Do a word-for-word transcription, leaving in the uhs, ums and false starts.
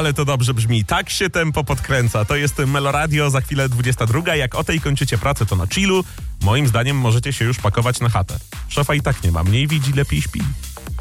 ale to dobrze brzmi. Tak się tempo podkręca. To jest Meloradio, za chwilę dwudziesta druga. Jak o tej kończycie pracę, to na chillu. Moim zdaniem możecie się już pakować na chatę. Szefa i tak nie ma. Mniej widzi, lepiej śpi.